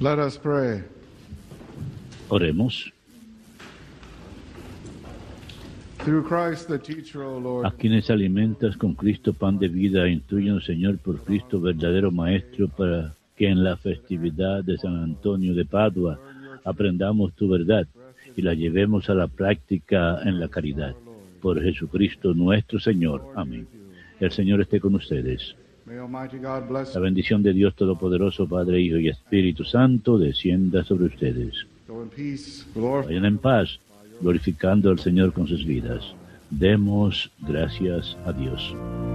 Let us pray. Oremos. Through Christ the teacher, O Lord, A quienes alimentas con Cristo pan de vida, instruyenos, Señor, por Cristo, verdadero Maestro, para que en la festividad de San Antonio de Padua aprendamos tu verdad y la llevemos a la práctica en la caridad. Por Jesucristo nuestro Señor. Amén. El Señor esté con ustedes. may Almighty God bless La you. bendición de Dios Todopoderoso, Padre, Hijo y Espíritu Santo, descienda sobre ustedes. Go in peace. Glorify Vayan en paz, glorificando al Señor con sus vidas. Demos gracias a Dios.